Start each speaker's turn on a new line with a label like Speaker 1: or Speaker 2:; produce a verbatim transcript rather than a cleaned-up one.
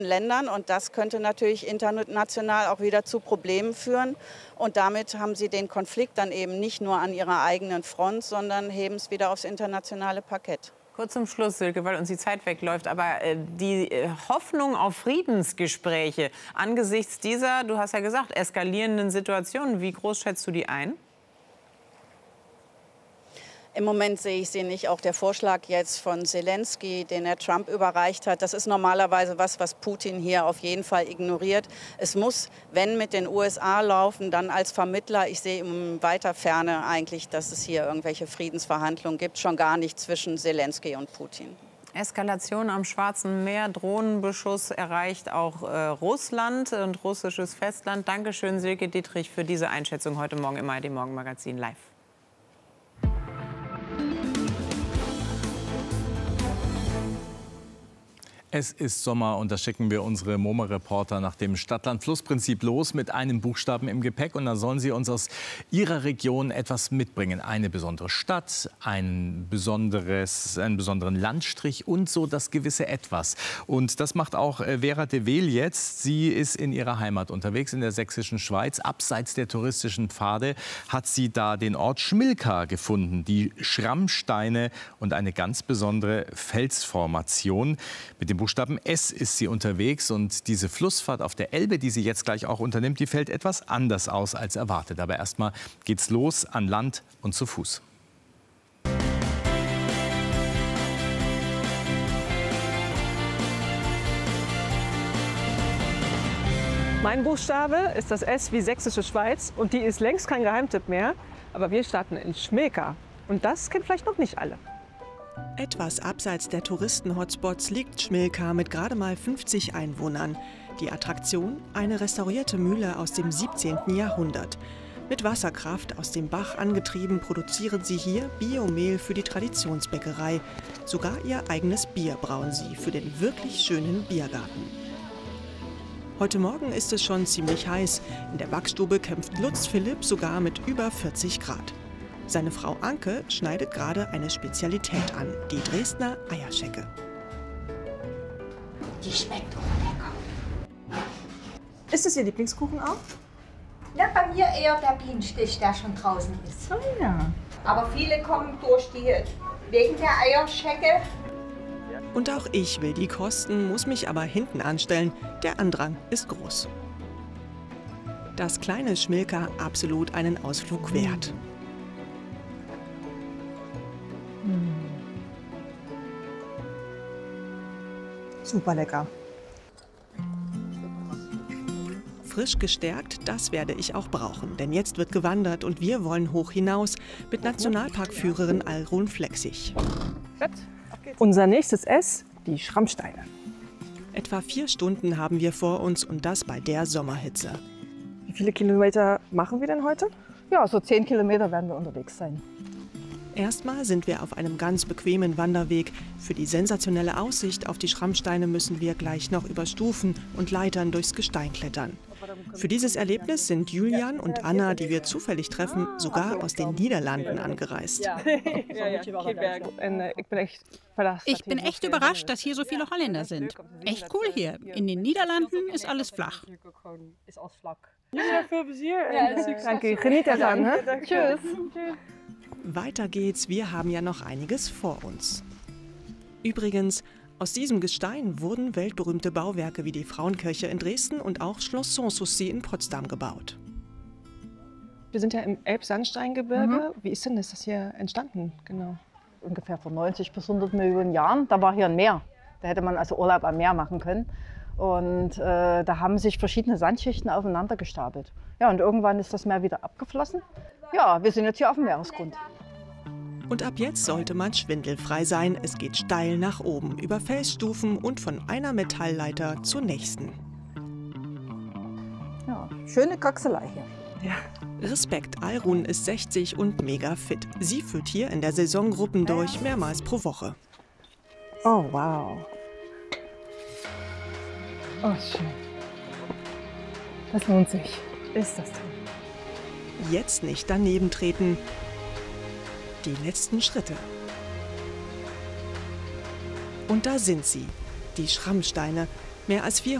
Speaker 1: Ländern. Und das könnte natürlich international auch wieder zu Problemen führen. Und damit haben sie den Konflikt dann eben nicht nur an ihrer eigenen Front, sondern heben es wieder aufs internationale Parkett.
Speaker 2: Kurz zum Schluss, Silke, weil uns die Zeit wegläuft, aber äh, die äh, Hoffnung auf Friedensgespräche angesichts dieser, du hast ja gesagt, eskalierenden Situationen, wie groß schätzt du die ein?
Speaker 1: Im Moment sehe ich sie nicht. Auch der Vorschlag jetzt von Zelensky, den er Trump überreicht hat, das ist normalerweise was, was Putin hier auf jeden Fall ignoriert. Es muss, wenn mit den U S A laufen, dann als Vermittler. Ich sehe in weiter Ferne eigentlich, dass es hier irgendwelche Friedensverhandlungen gibt, schon gar nicht zwischen Zelensky und Putin.
Speaker 2: Eskalation am Schwarzen Meer, Drohnenbeschuss erreicht auch äh, Russland und russisches Festland. Dankeschön, Silke Dietrich, für diese Einschätzung heute Morgen im A R D Morgen Magazin live.
Speaker 3: Es ist Sommer und da schicken wir unsere MoMA-Reporter nach dem Stadt-Land-Fluss-Prinzip los mit einem Buchstaben im Gepäck. Und da sollen sie uns aus ihrer Region etwas mitbringen. Eine besondere Stadt, ein besonderes, einen besonderen Landstrich und so das gewisse Etwas. Und das macht auch Vera de Wel jetzt. Sie ist in ihrer Heimat unterwegs, in der sächsischen Schweiz. Abseits der touristischen Pfade hat sie da den Ort Schmilka gefunden. Die Schrammsteine und eine ganz besondere Felsformation. Mit dem Buchstaben S ist sie unterwegs und diese Flussfahrt auf der Elbe, die sie jetzt gleich auch unternimmt, die fällt etwas anders aus als erwartet. Aber erstmal geht's los an Land und zu Fuß.
Speaker 4: Mein Buchstabe ist das S wie Sächsische Schweiz und die ist längst kein Geheimtipp mehr. Aber wir starten in Schmilka und das kennen vielleicht noch nicht alle.
Speaker 5: Etwas abseits der Touristen-Hotspots liegt Schmilka mit gerade mal fünfzig Einwohnern. Die Attraktion? Eine restaurierte Mühle aus dem siebzehnten Jahrhundert. Mit Wasserkraft aus dem Bach angetrieben produzieren sie hier Biomehl für die Traditionsbäckerei. Sogar ihr eigenes Bier brauen sie für den wirklich schönen Biergarten. Heute Morgen ist es schon ziemlich heiß. In der Backstube kämpft Lutz Philipp sogar mit über vierzig Grad. Seine Frau Anke schneidet gerade eine Spezialität an, die Dresdner Eierschecke.
Speaker 6: Die schmeckt auch lecker.
Speaker 4: Ist es Ihr Lieblingskuchen auch?
Speaker 6: Ja, bei mir eher der Bienenstich, der schon draußen ist.
Speaker 4: Oh ja.
Speaker 6: Aber viele kommen durch die, wegen der Eierschecke.
Speaker 5: Und auch ich will die kosten, muss mich aber hinten anstellen. Der Andrang ist groß. Das kleine Schmilka absolut einen Ausflug wert.
Speaker 4: Super lecker.
Speaker 5: Frisch gestärkt, das werde ich auch brauchen. Denn jetzt wird gewandert und wir wollen hoch hinaus mit Nationalparkführerin Alrun Flexig.
Speaker 4: Unser nächstes S, die Schrammsteine.
Speaker 5: Etwa vier Stunden haben wir vor uns und das bei der Sommerhitze.
Speaker 4: Wie viele Kilometer machen wir denn heute?
Speaker 7: Ja, so zehn Kilometer werden wir unterwegs sein.
Speaker 5: Erstmal sind wir auf einem ganz bequemen Wanderweg. Für die sensationelle Aussicht auf die Schrammsteine müssen wir gleich noch über Stufen und Leitern durchs Gestein klettern. Für dieses Erlebnis sind Julian und Anna, die wir zufällig treffen, sogar aus den Niederlanden angereist.
Speaker 8: Ich bin echt überrascht, dass hier so viele Holländer sind. Echt cool hier. In den Niederlanden ist alles flach.
Speaker 4: Ja, viel plezier. Danke, geniet ervan. Tschüss.
Speaker 5: Weiter geht's, wir haben ja noch einiges vor uns. Übrigens, aus diesem Gestein wurden weltberühmte Bauwerke wie die Frauenkirche in Dresden und auch Schloss Sanssouci in Potsdam gebaut.
Speaker 4: Wir sind ja im Elbsandsteingebirge. Mhm. Wie ist denn das, das hier entstanden? Genau.
Speaker 7: Ungefähr vor neunzig bis hundert Millionen Jahren, da war hier ein Meer. Da hätte man also Urlaub am Meer machen können. Und äh, da haben sich verschiedene Sandschichten aufeinander gestapelt. Ja, und irgendwann ist das Meer wieder abgeflossen. Ja, wir sind jetzt hier auf dem Meeresgrund.
Speaker 5: Und ab jetzt sollte man schwindelfrei sein. Es geht steil nach oben, über Felsstufen und von einer Metallleiter zur nächsten.
Speaker 7: Ja, schöne Kraxelei hier.
Speaker 5: Ja. Respekt, Alrun ist sechzig und mega fit. Sie führt hier in der Saison Gruppen durch, mehrmals pro Woche.
Speaker 4: Oh, wow. Oh, schön. Das lohnt sich. Ist das toll.
Speaker 5: Jetzt nicht daneben treten. Die letzten Schritte. Und da sind sie, die Schrammsteine, Mehr als